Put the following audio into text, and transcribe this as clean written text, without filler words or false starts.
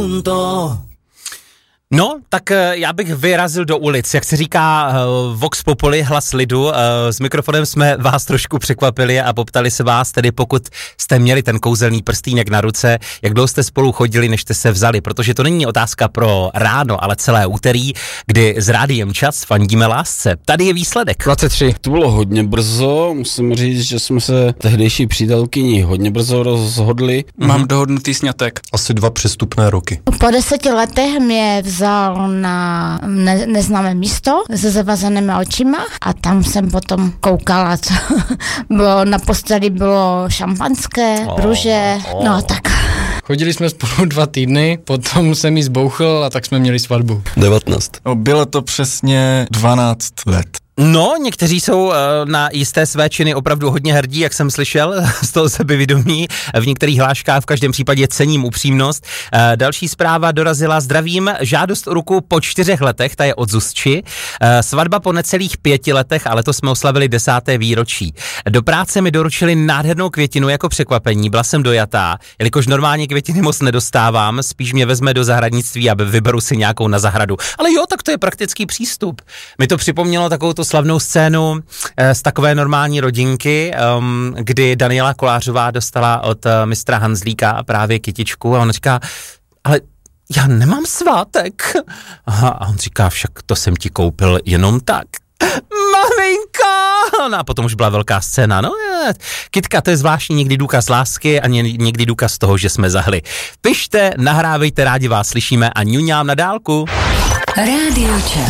No, tak já bych vyrazil do ulic, jak se říká Vox Populi, hlas lidu. S mikrofonem jsme vás trošku překvapili a poptali se vás, tedy pokud jste měli ten kouzelný prstýnek na ruce, jak dlouho jste spolu chodili, než jste se vzali, protože to není otázka pro ráno, ale celé úterý, kdy s Rádiem Čas fandíme lásce. Tady je výsledek. 23. To bylo hodně brzo, musím říct, že jsme se tehdejší přítelkyni hodně brzo rozhodli. Mám dohodnutý sňatek. Asi 2 přestupné roky. Po 10 letech mě vzal na neznámé místo se zavazanými očima a tam jsem potom koukala, co bylo na posteli, bylo šampanské, růže, no a tak. Chodili jsme spolu 2 týdny, potom jsem jí zbouchl a tak jsme měli svatbu. 19. Bylo to přesně 12 let. No, někteří jsou na jisté své činy opravdu hodně hrdí, jak jsem slyšel, z toho sebevědomí. V některých hláškách v každém případě cením upřímnost. Další zpráva dorazila: zdravím, žádost o ruku po 4 letech, ta je od Zuzči. Svatba po necelých 5 letech, ale to jsme oslavili 10. výročí. Do práce mi doručili nádhernou květinu jako překvapení, byla jsem dojatá, jelikož normálně květiny moc nedostávám, spíš mě vezme do zahradnictví a vyberu si nějakou na zahradu. Ale jo, tak to je praktický přístup. Mi to připomnělo takovou slavnou scénu z takové normální rodinky, kdy Daniela Kolářová dostala od mistra Hanzlíka právě kytičku a on říká, ale já nemám svátek. Aha, a on říká, však to jsem ti koupil jenom tak. Maminka! No a potom už byla velká scéna. No je, kytka, to je zvláštní někdy důkaz lásky a někdy důkaz toho, že jsme zahli. Pište, nahrávejte, rádi vás slyšíme a ňuňám na dálku. Rádio Čas.